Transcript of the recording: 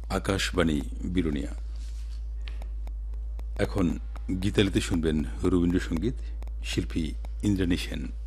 আকাশবাণী বিরুনিয়া। এখন গীতালিতে শুনবেন রবীন্দ্রসঙ্গীত, শিল্পী ইন্দ্রাণী সেন।